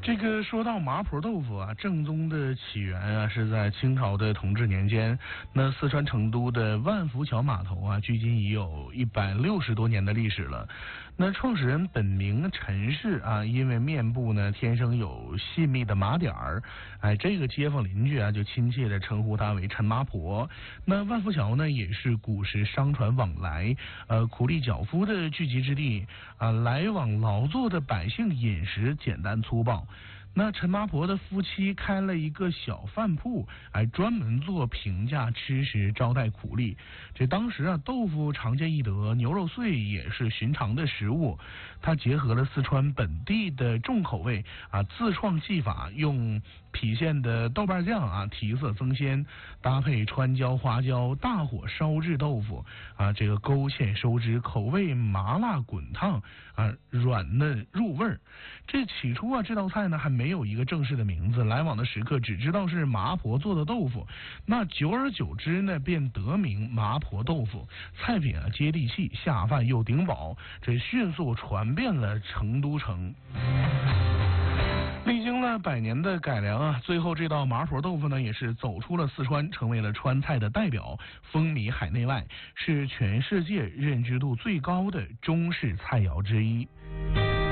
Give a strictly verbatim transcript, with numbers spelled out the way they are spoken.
这个说到麻婆豆腐啊，正宗的起源啊是在清朝的同治年间。那四川成都的万福桥码头啊，距今已有一百六十多年的历史了。那创始人本名陈氏啊，因为面部呢天生有细密的麻点儿，哎，这个街坊邻居啊就亲切的称呼他为陈麻婆。那万福桥呢也是古时商船往来、呃苦力脚夫的聚集之地啊，来往劳作的百姓饮食简单粗暴。那陈麻婆的夫妻开了一个小饭铺，哎，专门做平价吃食招待苦力。这当时啊，豆腐常见易得，牛肉碎也是寻常的食物。它结合了四川本地的重口味啊，自创技法，用郫县的豆瓣酱啊提色增鲜，搭配川椒、花椒，大火烧制豆腐啊，这个勾芡收汁，口味麻辣滚烫啊，软嫩入味儿。这起初啊，这道菜呢还没有一个正式的名字，来往的食客只知道是麻婆做的豆腐。那久而久之呢，便得名麻婆豆腐。菜品啊接地气，下饭又顶饱，这迅速传遍了成都城。历经了百年的改良啊，最后这道麻婆豆腐呢，也是走出了四川，成为了川菜的代表，风靡海内外，是全世界认知度最高的中式菜肴之一。